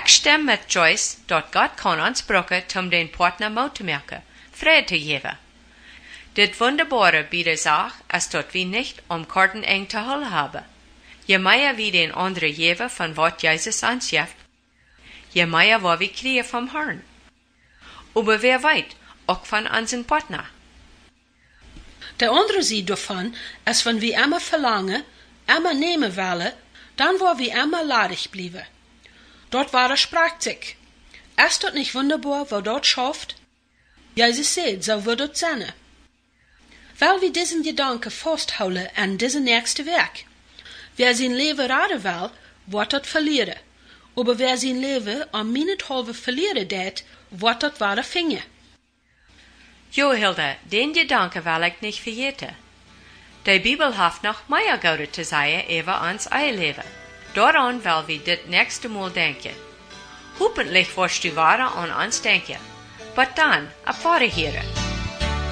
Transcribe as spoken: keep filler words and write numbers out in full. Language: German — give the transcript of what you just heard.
Ik stem met Joyce dat God kan ons bruiken om den partner mooi te maken, vrede te geven. Dit wunderbare biedt zich, als dat we niet om karten eng te houden hebben. Je meer wie den andere geven van wat Jezus ons geeft, je meer wat we krijgen vom Herrn. Aber wer weet, ook van onze partner. De andere zijde daarvan is wenn we immer verlangen, immer nemen willen, dan waar we immer ladig blijven. Dort war er sprach sich. Ist das nicht wunderbar, wo dort schafft? Jesus sagt, so wird es sein. Weil wir diesen Gedanken festhalten an diesen nächsten Werk. Wer sein Leben raden will, wird das verlieren. Aber wer sein Leben am meinethalben verlieren det, wird das wieder finden. Jo, Hilde, den Gedanken will ich nicht vergeten. Die Bibel hat noch mehr Gute zu sagen über uns eigen Leben. Daran will wir dit nächste Mal denken. Hoffentlich wirst du weiter an uns denken. But dann, ab Vater hier.